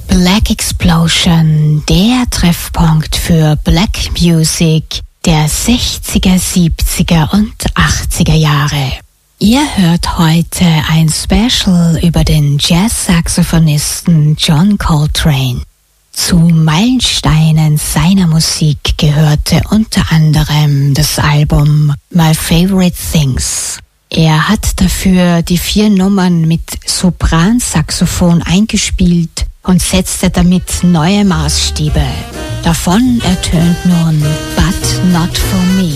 Black Explosion, der Treffpunkt für Black Music der 60er, 70er und 80er Jahre. Ihr hört heute ein Special über den Jazz-Saxophonisten John Coltrane. Zu Meilensteinen seiner Musik gehörte unter anderem das Album My Favorite Things. Er hat dafür die 4 Nummern mit Sopransaxophon eingespielt und setzte damit neue Maßstäbe. Davon ertönt nun But Not For Me.